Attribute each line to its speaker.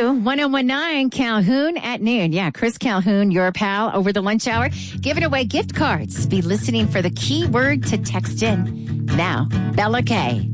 Speaker 1: to 1019 Calhoun at noon. Yeah, Chris Calhoun, your pal, over the lunch hour, giving away gift cards. Be listening for the keyword to text in. Now, Bella K.